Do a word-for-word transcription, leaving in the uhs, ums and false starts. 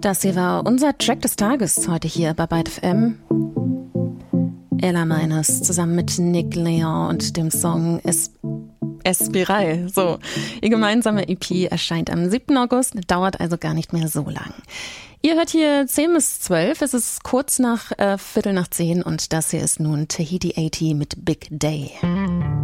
Das hier war unser Track des Tages heute hier bei Byte F M. Ella Miners zusammen mit Nick Leon und dem Song Es Espiral. So, ihr gemeinsamer E P erscheint am siebten August, dauert also gar nicht mehr so lang. Ihr hört hier zehn bis zwölf, es ist kurz nach äh, Viertel nach zehn und das hier ist nun Tahiti achtzig mit Big Day.